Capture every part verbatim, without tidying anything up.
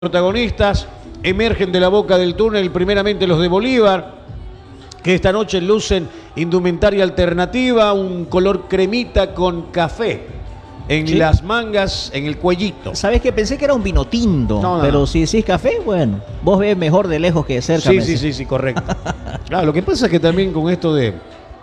protagonistas emergen de la boca del túnel, primeramente los de Bolívar, que esta noche lucen indumentaria alternativa, un color cremita con café en ¿Sí? las mangas, en el cuellito. ¿Sabes qué? Pensé que era un vino tinto, no, no, pero no. si decís café, bueno, vos ves mejor de lejos que de cerca. Sí, sí, sí, sí, correcto. Claro, lo que pasa es que también con esto de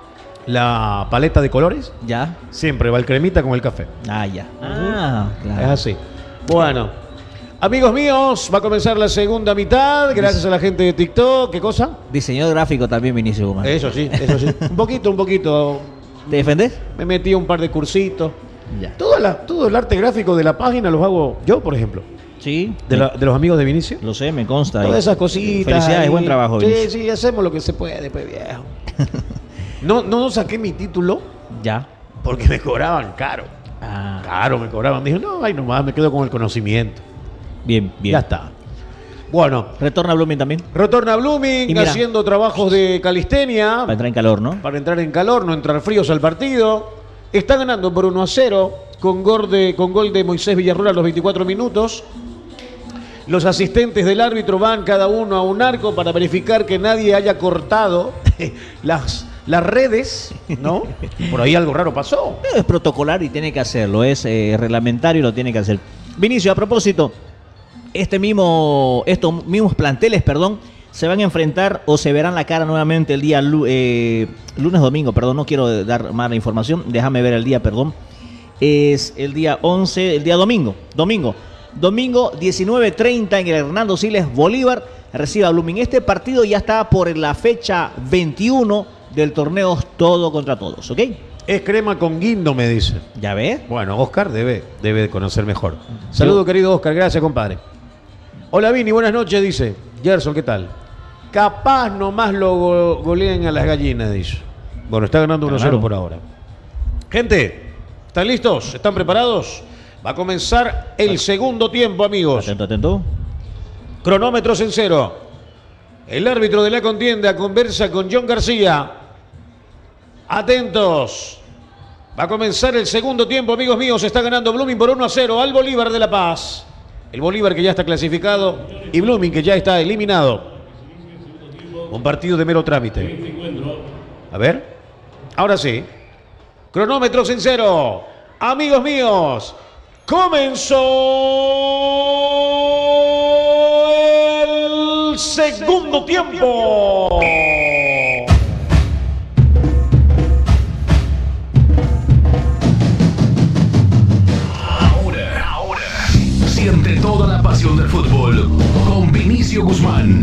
la paleta de colores, ya siempre va el cremita con el café. Ah, ya. Ah, claro. Es así. Bueno. Amigos míos, va a comenzar la segunda mitad, gracias a la gente de TikTok. ¿Qué cosa? Diseñador gráfico también, Vinicio Guzmán. Eso sí, eso sí. Un poquito, un poquito. ¿Te defendés? Me metí a un par de cursitos. Ya. Todo, la, todo el arte gráfico de la página los hago yo, por ejemplo. Sí. De, la, de los amigos de Vinicio. Lo sé, me consta. Todas esas cositas. Felicidades, y, buen trabajo, Vinicio. Sí, sí, hacemos lo que se puede, pues viejo. no, no saqué mi título. Ya. Porque me cobraban caro. Ah. Caro me cobraban. Dije, no, ay, nomás me quedo con el conocimiento. Bien, bien. Ya está. Bueno. ¿Retorna Blooming también? Retorna Blooming mira, haciendo trabajos de calistenia. Para entrar en calor, ¿no? Para entrar en calor, no entrar fríos al partido. Está ganando por uno a cero con gol de, con gol de Moisés Villarroel a los veinticuatro minutos. Los asistentes del árbitro van cada uno a un arco para verificar que nadie haya cortado las, las redes, ¿no? Por ahí algo raro pasó. Es protocolar y tiene que hacerlo, es eh, reglamentario y lo tiene que hacer. Vinicio, a propósito, este mismo, estos mismos planteles, perdón, se van a enfrentar o se verán la cara nuevamente el día eh, lunes, domingo, perdón, no quiero dar mala información, déjame ver el día, perdón. Es el día once, el día domingo, domingo, domingo diecinueve treinta en el Hernando Siles Bolívar, recibe a Blooming. Este partido ya está por la fecha veintiuno del torneo Todo contra Todos, ¿ok? Es crema con guindo, me dice. ¿Ya ves? Bueno, Oscar debe, debe conocer mejor. Saludo, querido Oscar. Gracias, compadre. Hola, Vini. Buenas noches, dice. Gerson, ¿qué tal? Capaz nomás lo go goleen a las gallinas, dice. Bueno, está ganando uno cero por ahora. Gente, ¿están listos? ¿Están preparados? Va a comenzar el segundo tiempo, amigos. Atento, atento. Cronómetros en cero. El árbitro de la contienda conversa con John García. Atentos. Va a comenzar el segundo tiempo, amigos míos. Está ganando Blooming por uno a cero al Bolívar de La Paz. El Bolívar que ya está clasificado y Blooming que ya está eliminado. Un partido de mero trámite. A ver. Ahora sí. Cronómetros en cero. Amigos míos. Comenzó el segundo tiempo. Siente toda la pasión del fútbol con Vinicio Guzmán,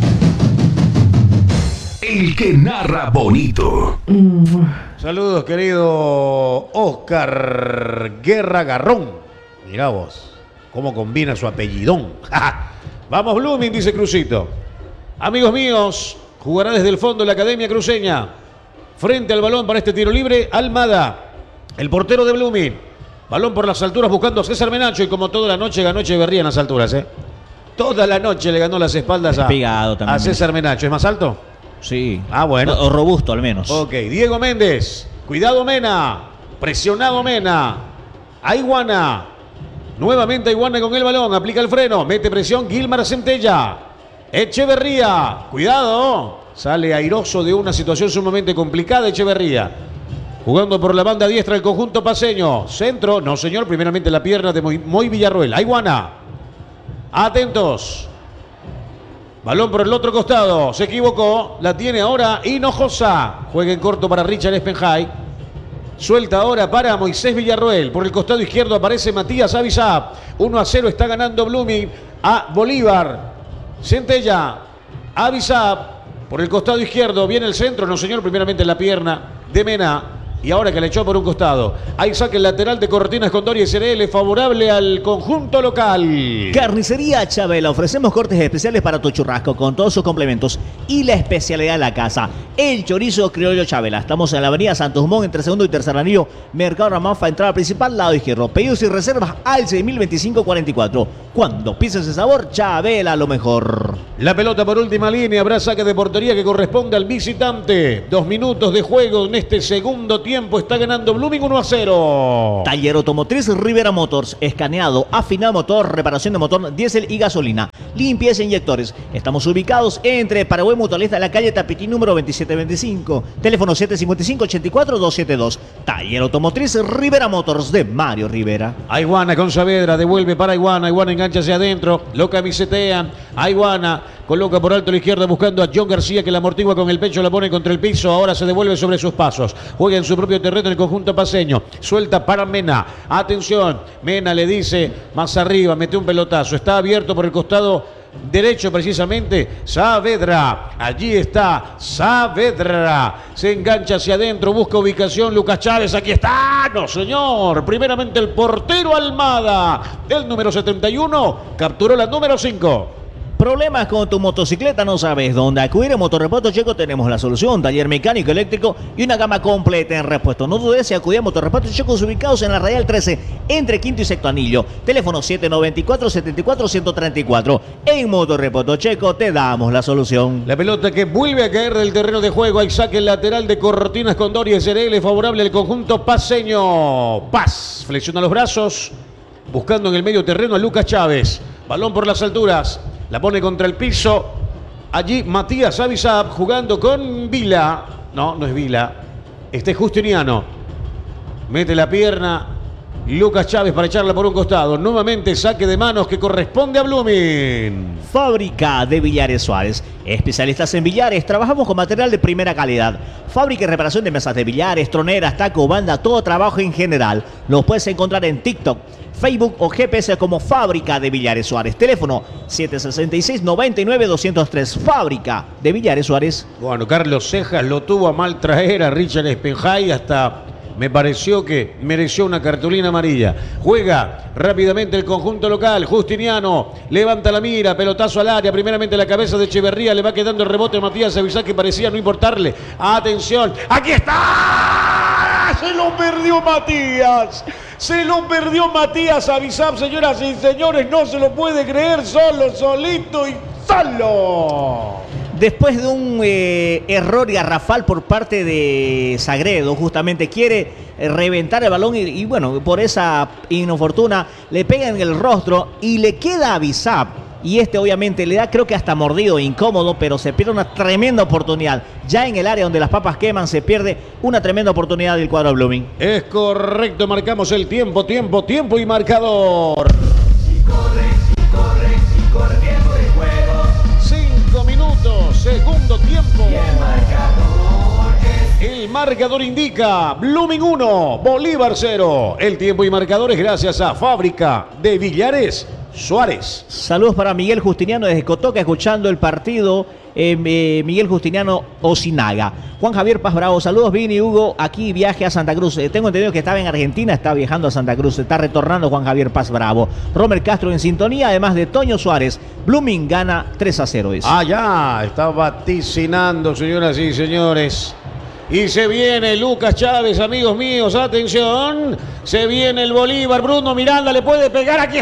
el que narra bonito. Saludos, querido Oscar Guerra Garrón. Mirá vos, cómo combina su apellidón. Vamos Blooming, dice Crucito. Amigos míos, jugará desde el fondo la Academia Cruceña. Frente al balón para este tiro libre, Almada, el portero de Blooming. Balón por las alturas buscando a César Menacho y como toda la noche ganó Echeverría en las alturas, ¿eh? Toda la noche le ganó las espaldas a, a César Menacho. ¿Es más alto? Sí. Ah, bueno. O robusto al menos. Ok, Diego Méndez. Cuidado Mena. Presionado Mena. Aiguana. Nuevamente Aiguana con el balón. Aplica el freno. Mete presión Gilmar Centella. Echeverría. Cuidado. Sale airoso de una situación sumamente complicada Echeverría. Jugando por la banda diestra el conjunto paceño. Centro, no señor, primeramente la pierna de Moy, Moy Villarroel. Aiguana. Atentos. Balón por el otro costado. Se equivocó. La tiene ahora Hinojosa. Juega en corto para Richard Espenjay. Suelta ahora para Moisés Villarroel. Por el costado izquierdo aparece Matías Avisab. uno a cero está ganando Blooming a Bolívar. Centella. Avisab. Por el costado izquierdo viene el centro. No señor, primeramente la pierna de Mena. Y ahora que le echó por un costado. Ahí saca el lateral de Cortinas Condori y S R L favorable al conjunto local. Carnicería Chabela. Ofrecemos cortes especiales para tu churrasco con todos sus complementos. Y la especialidad de la casa, el chorizo criollo Chabela. Estamos en la avenida Santos Dumont entre segundo y tercer anillo. Mercado Ramanfa, entrada principal, lado izquierdo. Pedidos y reservas al seis mil veinticinco cuarenta y cuatro. Cuando pises el sabor, Chabela lo mejor. La pelota por última línea. Habrá saque de portería que corresponde al visitante. Dos minutos de juego en este segundo tiempo. tiempo está ganando Blooming uno a cero. Taller Automotriz Rivera Motors, escaneado, afinado motor, reparación de motor, diésel y gasolina, limpieza e inyectores. Estamos ubicados entre Paraguay Mutualista, la calle Tapití número veintisiete veinticinco, teléfono siete cinco cinco, ocho cuatro, dos siete dos. Taller Automotriz Rivera Motors de Mario Rivera. Aiguana con Saavedra, devuelve para Aiguana, Aiguana engancha hacia adentro, lo camisetean, Aiguana coloca por alto a la izquierda buscando a John García, que la amortigua con el pecho, la pone contra el piso, ahora se devuelve sobre sus pasos, juega en su propio terreno el conjunto paseño, suelta para Mena, atención, Mena le dice más arriba, mete un pelotazo, está abierto por el costado derecho precisamente, Saavedra, allí está Saavedra, se engancha hacia adentro, busca ubicación, Lucas Chávez, aquí está, no señor, primeramente el portero Almada, el número setenta y uno, capturó la número cinco. ¿Problemas con tu motocicleta? ¿No sabes dónde acudir? En Motorrepuesto Checo tenemos la solución. Taller mecánico, eléctrico y una gama completa en repuesto. No dudes en acudir a Motorrepuesto Checo, ubicados en la Radial trece, entre Quinto y Sexto Anillo. Teléfono siete nueve cuatro, siete cuatro, uno cero tres cuatro. En Motorrepuesto Checo te damos la solución. La pelota que vuelve a caer del terreno de juego. Hay saque lateral de Cortinas Condori, S R L, favorable al conjunto paseño. Paz, flexiona los brazos, buscando en el medio terreno a Lucas Chávez. Balón por las alturas. La pone contra el piso. Allí Matías Avisab jugando con Vila. No, no es Vila. Este es Justiniano. Mete la pierna Lucas Chávez para echarla por un costado. Nuevamente saque de manos que corresponde a Blooming. Fábrica de Billares Suárez. Especialistas en billares. Trabajamos con material de primera calidad. Fábrica y reparación de mesas de billares, troneras, taco, banda, todo trabajo en general. Los puedes encontrar en TikTok, Facebook o G P S como Fábrica de Billares Suárez. Teléfono siete seis seis, nueve nueve, dos cero tres. Fábrica de Billares Suárez. Bueno, Carlos Cejas lo tuvo a mal traer a Richard Espenjay, hasta me pareció que mereció una cartulina amarilla. Juega rápidamente el conjunto local. Justiniano levanta la mira, pelotazo al área. Primeramente la cabeza de Echeverría, le va quedando el rebote a Matías Avisá, que parecía no importarle. Atención, aquí está. Se lo perdió Matías. Se lo perdió Matías Avisá, señoras y señores. No se lo puede creer, solo, solito y solo. Después de un eh, error garrafal por parte de Sagredo, justamente quiere eh, reventar el balón y, y bueno, por esa inofortuna le pega en el rostro y le queda a Avisab. Y este obviamente le da, creo que hasta mordido, incómodo, pero se pierde una tremenda oportunidad. Ya en el área donde las papas queman se pierde una tremenda oportunidad del cuadro Blooming. Es correcto, marcamos el tiempo, tiempo, tiempo y marcador. Si corre, si corre, si corre, tiempo de juego. Cinco minutos, segundo tiempo. Y el marcador es... El marcador indica Blooming uno, Bolívar cero. El tiempo y marcadores gracias a Fábrica de Billares Suárez. Saludos para Miguel Justiniano desde Cotoca, escuchando el partido. Eh, eh, Miguel Justiniano Osinaga. Juan Javier Paz Bravo, saludos Vini, Hugo, aquí viaje a Santa Cruz. Eh, tengo entendido que estaba en Argentina, está viajando a Santa Cruz, está retornando Juan Javier Paz Bravo. Romer Castro en sintonía, además de Toño Suárez. Blooming gana tres a cero. Dice. Ah, ya, está vaticinando, señoras y señores. Y se viene Lucas Chávez, amigos míos, atención. Se viene el Bolívar, Bruno Miranda le puede pegar, aquí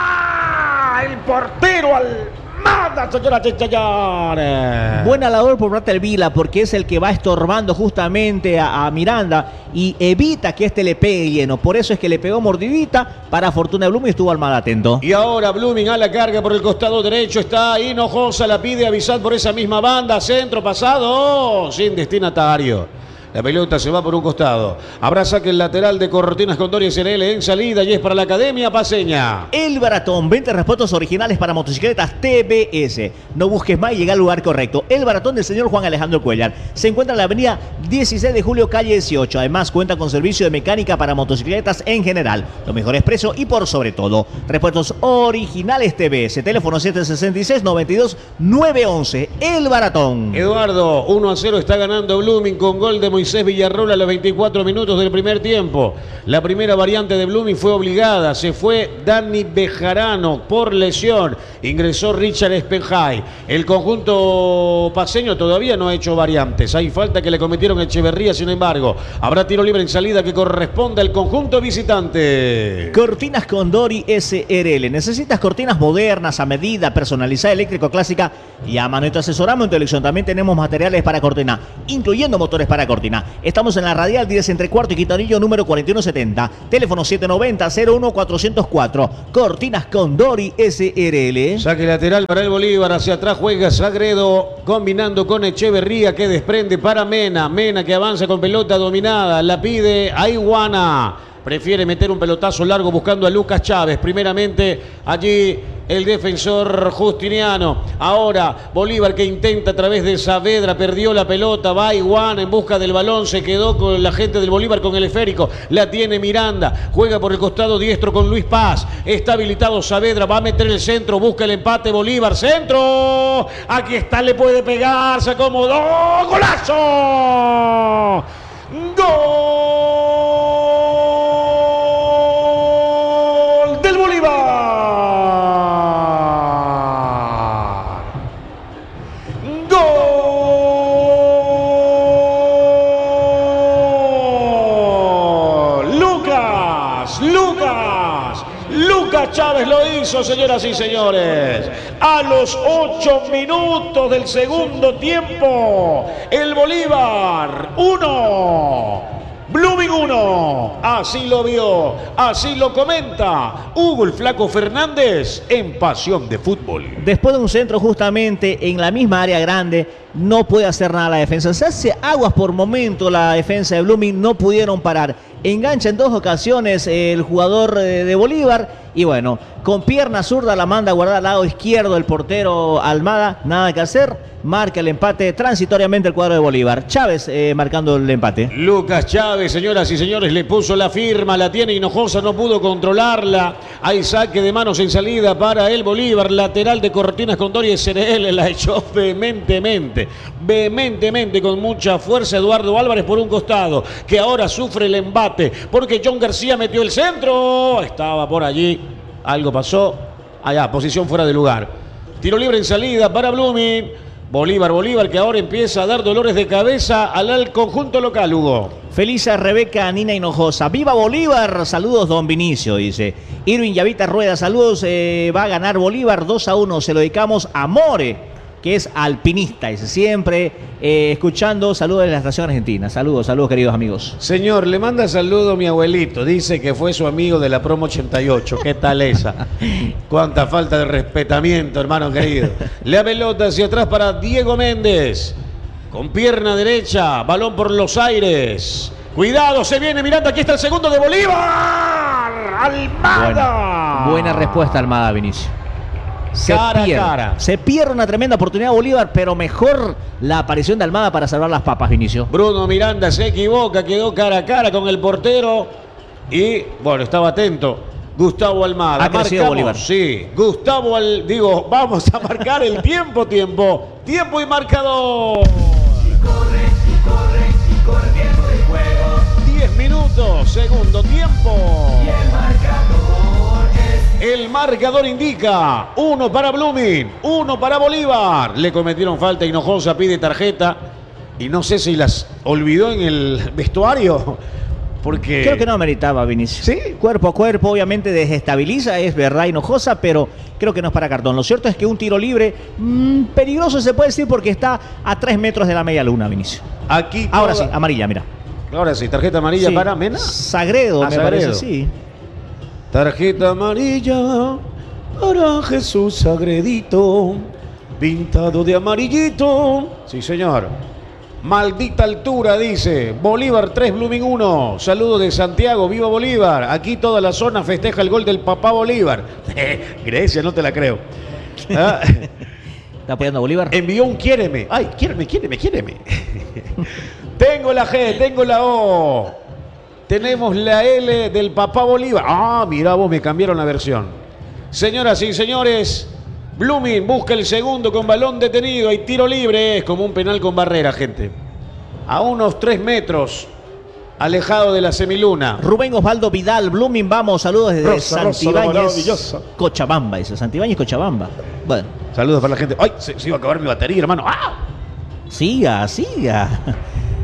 está el portero Almada, señoras y señores. Buena labor por parte del Vila, porque es el que va estorbando justamente a, a Miranda y evita que este le pegue lleno. Por eso es que le pegó mordidita, para fortuna de Blooming, estuvo Almada atento. Y ahora Blooming a la carga por el costado derecho, está Hinojosa, la pide avisar por esa misma banda, centro pasado, sin destinatario. La pelota se va por un costado. Habrá saque el lateral de Cortinas Condori S R L en salida y es para la Academia Paseña. El Baratón, veinte repuestos originales para motocicletas T B S. No busques más y llega al lugar correcto. El Baratón del señor Juan Alejandro Cuellar. Se encuentra en la avenida dieciséis de julio, calle dieciocho. Además cuenta con servicio de mecánica para motocicletas en general. Los mejores precios y por sobre todo, repuestos originales T B S. Teléfono siete seis seis, nueve dos, nueve once. El Baratón. Eduardo, uno a cero está ganando Blooming con gol de Moisés Villarroel a los veinticuatro minutos del primer tiempo. La primera variante de Blooming fue obligada. Se fue Dani Bejarano por lesión. Ingresó Richard Espenjay. El conjunto paseño todavía no ha hecho variantes. Hay falta que le cometieron a Echeverría, sin embargo. Habrá tiro libre en salida que corresponde al conjunto visitante. Cortinas Condori S R L. ¿Necesitas cortinas modernas, a medida, personalizada, eléctrico, clásica? Llama a nuestro asesoramiento de elección. También tenemos materiales para cortina, incluyendo motores para cortina. Cortina. Estamos en la Radial diez entre cuarto y Quintanillo número cuarenta y uno setenta. Teléfono siete noventa cero uno cuatrocientos cuatro. Cortinas Condori S R L. Saque lateral para el Bolívar. Hacia atrás juega Sagredo combinando con Echeverría que desprende para Mena. Mena que avanza con pelota dominada. La pide a Iguana. Prefiere meter un pelotazo largo buscando a Lucas Chávez. Primeramente allí el defensor Justiniano. Ahora Bolívar que intenta a través de Saavedra. Perdió la pelota. Va Iguana en busca del balón. Se quedó con la gente del Bolívar con el esférico. La tiene Miranda. Juega por el costado diestro con Luis Paz. Está habilitado Saavedra. Va a meter el centro. Busca el empate Bolívar. Centro. Aquí está. Le puede pegar. Se acomodó. ¡Golazo! ¡Gol! Chávez lo hizo, señoras y señores. A los ocho minutos del segundo tiempo, el Bolívar uno, Blooming uno. Así lo vio, así lo comenta Hugo el Flaco Fernández en Pasión de Fútbol. Después de un centro justamente en la misma área grande, no puede hacer nada la defensa. Se hace aguas por momento la defensa de Blooming, no pudieron parar. Engancha en dos ocasiones el jugador de Bolívar y bueno, con pierna zurda la manda a guardar al lado izquierdo el portero Almada, nada que hacer, marca el empate transitoriamente el cuadro de Bolívar. Chávez eh, marcando el empate. Lucas Chávez, señoras y señores, le puso la firma, la tiene Hinojosa, no pudo controlarla. Hay saque de manos en salida para el Bolívar, lateral de Cortinas Condori S R L, la echó vehementemente, vehementemente, con mucha fuerza Eduardo Álvarez por un costado, que ahora sufre el embate, porque John García metió el centro, estaba por allí, algo pasó, allá, posición fuera de lugar. Tiro libre en salida para Blooming. Bolívar, Bolívar, que ahora empieza a dar dolores de cabeza al, al conjunto local, Hugo. Feliz Rebeca Nina Hinojosa. ¡Viva Bolívar! Saludos, don Vinicio, dice. Irving Yavita Rueda, saludos. Eh, va a ganar Bolívar dos a uno. Se lo dedicamos a More, que es alpinista. Dice, siempre eh, escuchando. Saludos de la estación argentina. Saludos, saludos, queridos amigos. Señor, le manda saludo a mi abuelito. Dice que fue su amigo de la promo ochenta y ocho. ¿Qué tal esa? Cuánta falta de respetamiento, hermano querido. La pelota hacia atrás para Diego Méndez. Con pierna derecha, balón por los aires. Cuidado, se viene Miranda, aquí está el segundo de Bolívar. Almada. Buena, buena respuesta, Almada, Vinicio. Se cara pierde, a cara. Se pierde una tremenda oportunidad Bolívar, pero mejor la aparición de Almada para salvar las papas, Vinicio. Bruno Miranda se equivoca, quedó cara a cara con el portero. Y, bueno, estaba atento Gustavo Almada. Ha crecido Marcamos, Bolívar. Sí, Gustavo, al, digo, vamos a marcar el tiempo, tiempo. Tiempo y marcador. Corre, corre, corre tiempo de juego. diez minutos, segundo tiempo. Y el marcador es... El marcador indica uno para Blooming, uno para Bolívar. Le cometieron falta, Hinojosa pide tarjeta. Y no sé si las olvidó en el vestuario. Porque... Creo que no meritaba, Vinicio. Sí. Cuerpo a cuerpo, obviamente desestabiliza, es verdad, Hinojosa, pero creo que no es para cartón. Lo cierto es que un tiro libre mmm, peligroso se puede decir porque está a tres metros de la media luna, Vinicio. Aquí Ahora toda... sí, amarilla, mira. Ahora sí, tarjeta amarilla Sí. para Mena. Sagredo, Ah, me Sagredo. parece, sí. Tarjeta amarilla para Jesús Sagredito, pintado de amarillito. Sí, señor. Maldita altura, dice. Bolívar tres, Blooming uno. Saludo de Santiago, viva Bolívar. Aquí toda la zona festeja el gol del papá Bolívar. Grecia, no te la creo. Ah, ¿Está apoyando a Bolívar? envió un quiéreme. Ay, quiéreme, quiéreme, quiéreme. Tengo la G, tengo la O. Tenemos la L del papá Bolívar. Ah, mira vos, me cambiaron la versión. Señoras y señores, Blooming busca el segundo con balón detenido. Hay tiro libre, es como un penal con barrera, gente. A unos tres metros, alejado de la semiluna. Rubén Osvaldo Vidal, Blooming, vamos, saludos desde Rosa, Rosa, la Santibáñez, maravillosa. Cochabamba, dice, Santibáñez, Cochabamba. Bueno, Saludos para la gente. Ay, se, se iba a acabar mi batería, hermano. ¡Ah! siga, siga.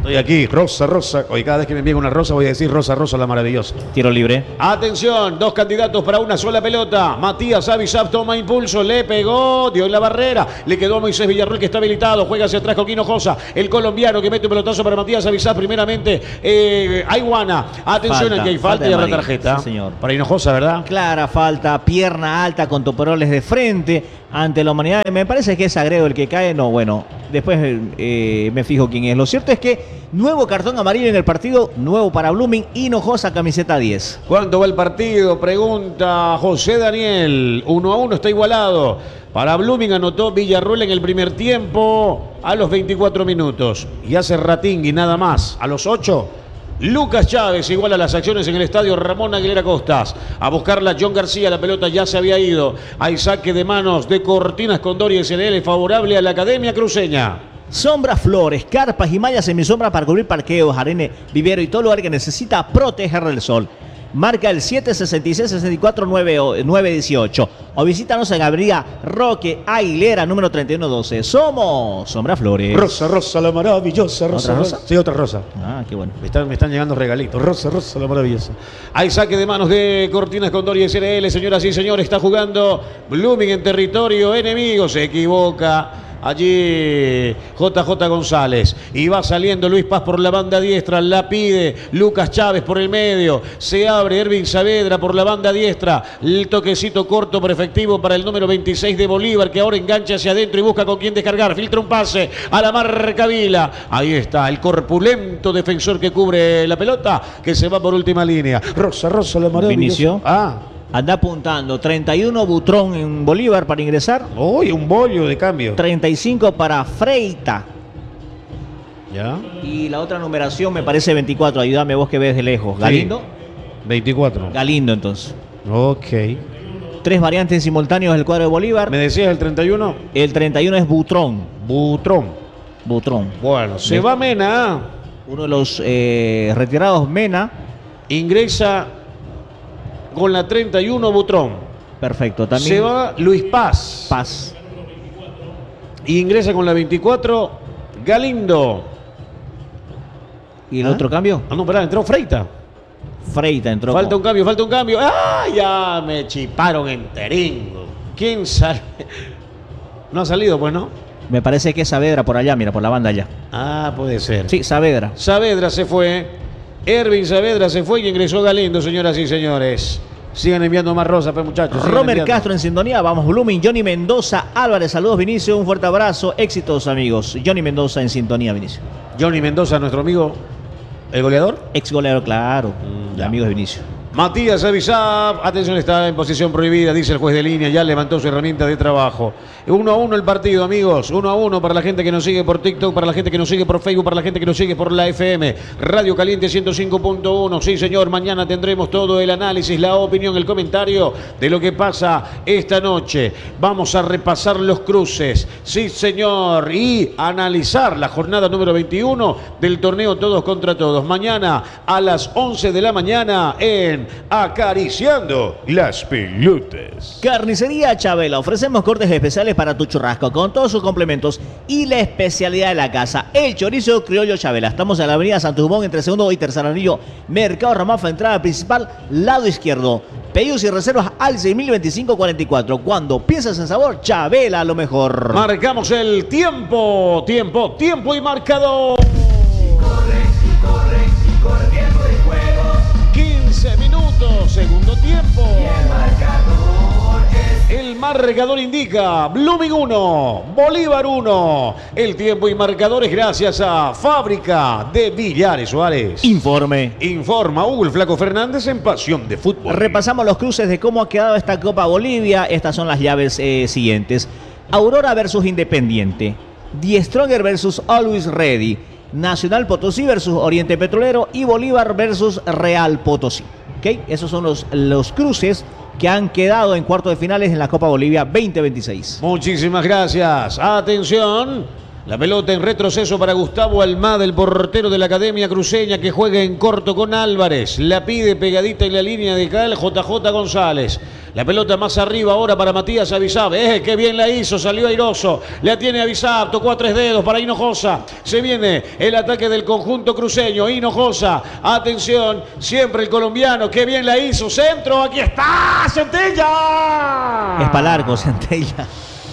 Estoy aquí, Rosa, Rosa. Hoy cada vez que me envíen una rosa voy a decir Rosa, Rosa la maravillosa. Tiro libre. Atención, dos candidatos para una sola pelota. Matías Avisab toma impulso, le pegó, dio en la barrera. Le quedó a Moisés Villarroel que está habilitado. Juega hacia atrás con Hinojosa, el colombiano que mete un pelotazo para Matías Avisab. Primeramente, eh, Aiguana. Atención, Falta, aquí hay falta, falta y de habrá amarilla. tarjeta. Sí, señor. Para Hinojosa, ¿verdad? Clara falta, pierna alta con toperoles de frente ante la humanidad. Me parece que es Agredo el que cae. No, bueno, después eh, me fijo quién es. Lo cierto es que nuevo cartón amarillo en el partido, nuevo para Blooming, Hinojosa, camiseta diez. ¿Cuánto va el partido? Pregunta José Daniel. Uno a uno, está igualado. Para Blooming anotó Villarroel en el primer tiempo a los veinticuatro minutos. Y hace Ratingui nada más. A los ocho, Lucas Chávez iguala las acciones en el estadio Ramón Aguilera Costas. A buscarla John García, la pelota ya se había ido. Hay saque de manos de Cortinas Condori S L L favorable a la Academia Cruceña. Sombras, flores, carpas y mallas semisombra para cubrir parqueos, arene, vivero y todo lugar que necesita proteger del sol. Marca el siete sesenta y seis, sesenta y cuatro, nueve dieciocho. O visítanos en Avenida Roque Aguilera, número treinta y uno doce. Somos Sombra Flores. Rosa, Rosa, la maravillosa. Rosa, ¿Otra rosa? Rosa. Sí, otra rosa. Ah, qué bueno. Me están, me están llegando regalitos. Rosa, Rosa, la maravillosa. Hay saque de manos de Cortinas Condori S L L. Señoras y señores, está jugando Blooming en territorio enemigo. Se equivoca allí J J González. Y va saliendo Luis Paz por la banda diestra. La pide Lucas Chávez por el medio. Se abre Ervin Saavedra por la banda diestra. El toquecito corto pero efectivo para el número veintiséis de Bolívar, que ahora engancha hacia adentro y busca con quién descargar. Filtra un pase a la marca Vila. Ahí está el corpulento defensor que cubre la pelota, que se va por última línea. Rosa, Rosa, la maravillosa. Vinicio. Ah. Anda apuntando. treinta y uno Butrón en Bolívar para ingresar. Uy, un bollo de cambio. treinta y cinco para Freita. Ya. Y la otra numeración me parece veinticuatro. Ayúdame vos que ves de lejos. Galindo. Sí. veinticuatro. Galindo entonces. Ok. Tres variantes en simultáneos del cuadro de Bolívar. ¿Me decías el treinta y uno? El treinta y uno es Butrón. Butrón. Butrón. Bueno, se va Mena. Uno de los eh, retirados, Mena. Ingresa con la treinta y uno Butrón. Perfecto. También Se va Luis Paz. Paz. Y ingresa con la veinticuatro Galindo. ¿Y el ¿Ah? otro cambio? Ah, no, pará, entró Freita. Freita entró. Falta con- un cambio, falta un cambio. ¡Ah! Ya me chiparon enterín. ¿Quién sale? No ha salido, pues, ¿no? Me parece que es Saavedra por allá, mira, por la banda allá. Ah, puede ser. Sí, Saavedra. Saavedra se fue. Ervin Saavedra se fue y ingresó Galindo, señoras y señores. Sigan enviando más rosas, pues, muchachos. sigan Romer enviando. Castro en sintonía, vamos Blooming, Johnny Mendoza, Álvarez, saludos Vinicio, un fuerte abrazo, éxitos amigos. Johnny Mendoza en sintonía, Vinicio. Johnny Mendoza, nuestro amigo, el goleador. Ex goleador, claro, Mm, de ya. amigos de Vinicio. Matías Avisab, atención, está en posición prohibida, dice el juez de línea, ya levantó su herramienta de trabajo. Uno a uno el partido, amigos, uno a uno para la gente que nos sigue por TikTok, para la gente que nos sigue por Facebook, para la gente que nos sigue por la F M, Radio Caliente ciento cinco punto uno. Sí, señor, mañana tendremos todo el análisis, la opinión, el comentario de lo que pasa esta noche. Vamos a repasar los cruces, sí, señor, y analizar la jornada número veintiuno del torneo Todos contra Todos. Mañana a las once de la mañana en Acariciando las Pelotas. Carnicería Chabela, ofrecemos cortes especiales para tu churrasco con todos sus complementos y la especialidad de la casa, el chorizo criollo Chabela. Estamos en la avenida Santo Dumont entre segundo y tercer anillo, Mercado Ramafa, entrada principal, lado izquierdo. Pedidos y reservas al seis mil veinticinco cuarenta y cuatro. Cuando piensas en sabor, Chabela lo mejor. Marcamos el tiempo, tiempo, tiempo y marcador. quince minutos, segundo tiempo. El marcador indica Blooming uno, Bolívar uno. El tiempo y marcadores gracias a Fábrica de Villares Suárez. Informe. Informa Hugo el Flaco Fernández en Pasión de Fútbol. Repasamos los cruces de cómo ha quedado esta Copa Bolivia. Estas son las llaves eh, siguientes. Aurora versus Independiente. Die Stronger versus Always Ready. Nacional Potosí versus Oriente Petrolero. Y Bolívar versus Real Potosí. ¿Okay? Esos son los, los cruces que han quedado en cuartos de finales en la Copa Bolivia veinte veintiséis. Muchísimas gracias. Atención. La pelota en retroceso para Gustavo Almada, el portero de la Academia Cruceña, que juega en corto con Álvarez. La pide pegadita en la línea de Cal, J J González. La pelota más arriba ahora para Matías Avisab. Eh, qué bien la hizo, salió airoso. La tiene Avisab, tocó a tres dedos para Hinojosa. Se viene el ataque del conjunto cruceño. Hinojosa, atención, siempre el colombiano. Qué bien la hizo, centro, aquí está, Centella. Es para largo, Centella.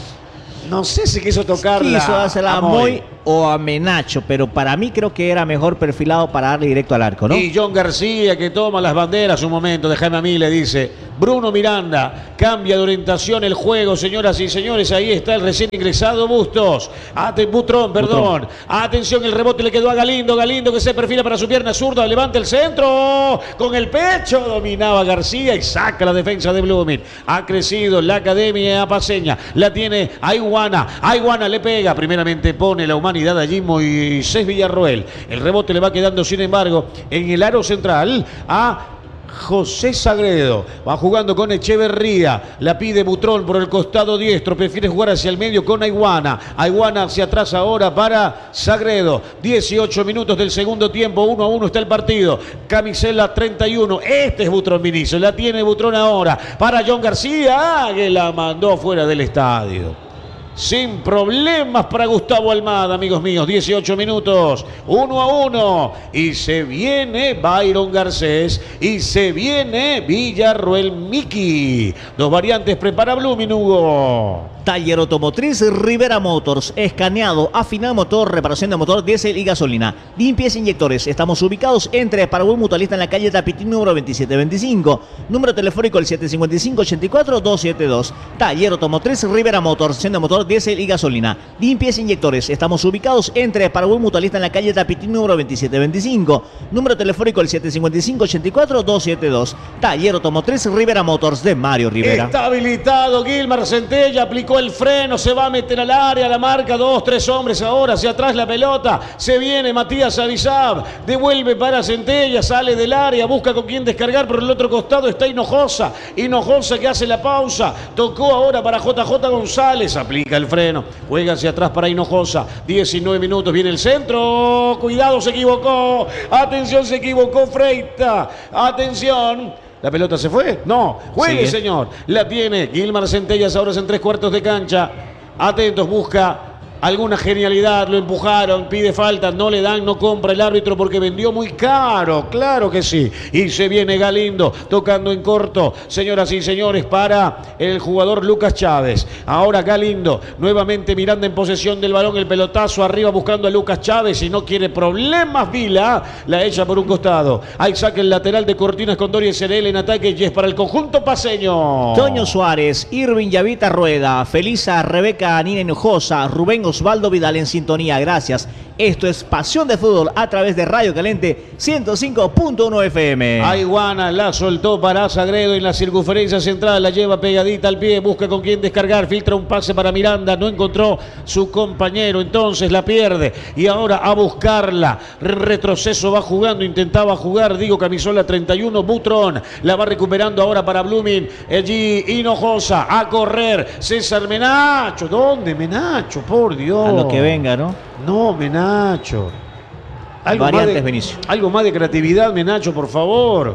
No sé si quiso tocarla. Quiso hacerla a a Moy Moy o a Menacho, pero para mí creo que era mejor perfilado para darle directo al arco, ¿no? Y John García, que toma las banderas un momento, déjame a mí, le dice. Bruno Miranda, cambia de orientación el juego, señoras y señores. Ahí está el recién ingresado Bustos. Ate, Butrón, perdón. Butrón. Atención, el rebote le quedó a Galindo. Galindo que se perfila para su pierna zurda. Levanta el centro. Con el pecho dominaba García y saca la defensa de Blooming. Ha crecido la academia apaseña. La tiene Aiguana. Aiguana le pega. Primeramente pone la humanidad allí Moisés Villarroel. El rebote le va quedando, sin embargo, en el aro central a José Sagredo. Va jugando con Echeverría. La pide Butrón por el costado diestro. Prefiere jugar hacia el medio con Aiguana. Aiguana hacia atrás ahora para Sagredo. dieciocho minutos del segundo tiempo. uno a uno está el partido. Camisela treinta y uno. Este es Butrón Vinicius. La tiene Butrón ahora para John García, que la mandó fuera del estadio. Sin problemas para Gustavo Almada, amigos míos. dieciocho minutos, uno a uno. Y se viene Byron Garcés. Y se viene Villarroel Miki. Dos variantes prepara Blooming, Hugo. Taller Automotriz Rivera Motors. Escaneado, afinado motor, reparación de motor, diésel y gasolina. Limpieza inyectores. Estamos ubicados entre Paraguay Mutualista en la calle Tapitín número veintisiete veinticinco. Número telefónico el siete cinco cinco, ocho cuatro, dos siete dos. Taller Automotriz Rivera Motors. Reparación de motor, diésel y gasolina. Limpieza inyectores. Estamos ubicados entre Paraguay Mutualista en la calle Tapitín número veintisiete veinticinco. Número telefónico el siete cinco cinco, ocho cuatro, dos siete dos. Taller Automotriz Rivera Motors de Mario Rivera. Está habilitado Gilmar Centella, aplicó el freno, se va a meter al área, la marca, dos, tres hombres ahora, hacia atrás la pelota, se viene Matías Avisab, devuelve para Centella, sale del área, busca con quién descargar, por el otro costado está Hinojosa, Hinojosa que hace la pausa, tocó ahora para J J González, aplica el freno, juega hacia atrás para Hinojosa, diecinueve minutos, viene el centro, cuidado, se equivocó, atención, se equivocó Freita, atención. ¿La pelota se fue? No. Juegue, sí, señor. La tiene Gilmar Centellas ahora en tres cuartos de cancha. Atentos, busca alguna genialidad. Lo empujaron, pide falta, no le dan, no compra el árbitro porque vendió muy caro. Claro que sí. Y se viene Galindo tocando en corto. Señoras y señores, para el jugador Lucas Chávez. Ahora Galindo, nuevamente Miranda en posesión del balón. El pelotazo arriba buscando a Lucas Chávez. Y no quiere problemas, Vila. La echa por un costado. Ahí saca el lateral de Cortinas con Doria Serel en ataque. Y es para el conjunto paseño. Toño Suárez, Irving Yavita Rueda, Felisa Rebeca Anina Hinojosa, Rubén Osvaldo Vidal en sintonía, gracias. Esto es Pasión de Fútbol a través de Radio Caliente ciento cinco punto uno F M. Aiguana la soltó para Sagredo en la circunferencia central, la lleva pegadita al pie, busca con quién descargar, filtra un pase para Miranda, no encontró su compañero, entonces la pierde y ahora a buscarla. Retroceso va jugando, intentaba jugar, digo, camisola treinta y uno, Butrón, la va recuperando ahora para Blooming, allí Hinojosa, a correr, César Menacho, ¿dónde Menacho? Por Dios. A lo que venga, ¿no? No, Menacho. Algo Variantes, más de, Benicio. Algo más de creatividad, Menacho, por favor.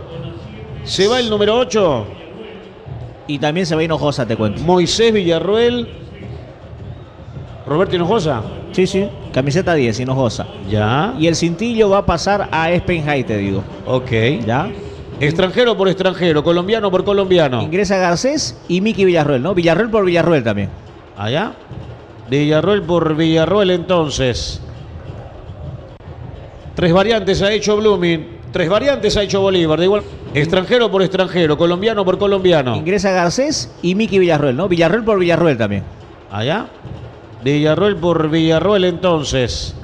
Se va el número ocho. Y también se va Hinojosa, te cuento. Moisés Villarroel. Roberto Hinojosa. Sí, sí. Camiseta diez, Hinojosa. Ya. Y el cintillo va a pasar a Espenjay, te digo. Ok. Ya. Extranjero por extranjero, colombiano por colombiano. Ingresa Garcés y Miki Villarroel, ¿no? Villarroel por Villarroel también. Allá. Villarroel por Villarroel entonces. Tres variantes ha hecho Blooming. Tres variantes ha hecho Bolívar. De igual. Extranjero por extranjero. Colombiano por colombiano. Ingresa Garcés y Miki Villarroel, ¿no? Villarroel por Villarroel también. Allá. Villarroel por Villarroel entonces.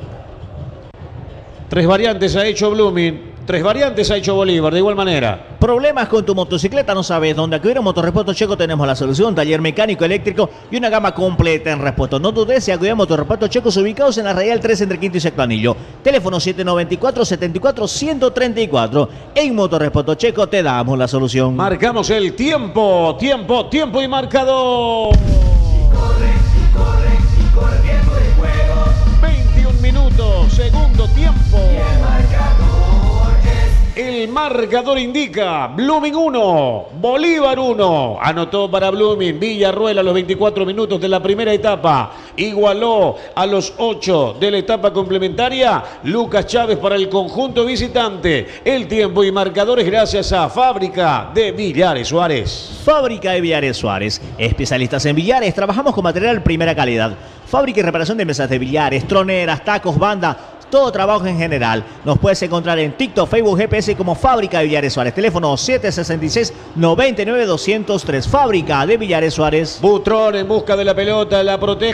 Tres variantes ha hecho Blooming. Tres variantes ha hecho Bolívar, de igual manera. Problemas con tu motocicleta, no sabes dónde acudir a Motorrepuesto Checo, tenemos la solución. Taller mecánico, eléctrico y una gama completa en repuestos. No dudes si acudir a Motorrepuesto Checos, ubicados en la Radial tres entre Quinto y Sexto Anillo. Teléfono siete nueve cuatro, siete cuatro, uno cero tres cuatro. En Motorrepuesto Checo te damos la solución. Marcamos el tiempo, tiempo, tiempo y marcador. Si corre, si corre, si corre, tiempo de juego. veintiún minutos, segundo tiempo. Y el marcador es... El marcador indica Blooming uno, Bolívar uno. Anotó para Blooming Villarruel a los veinticuatro minutos de la primera etapa. Igualó a los ocho de la etapa complementaria Lucas Chávez para el conjunto visitante. El tiempo y marcadores gracias a Fábrica de Billares Suárez. Fábrica de Billares Suárez. Especialistas en billares, trabajamos con material primera calidad. Fábrica y reparación de mesas de billares, troneras, tacos, banda, todo trabajo en general. Nos puedes encontrar en TikTok, Facebook, G P S como Fábrica de Billares Suárez. Teléfono siete seis seis, nueve nueve, dos cero tres. Fábrica de Billares Suárez. Butrón en busca de la pelota, la protege.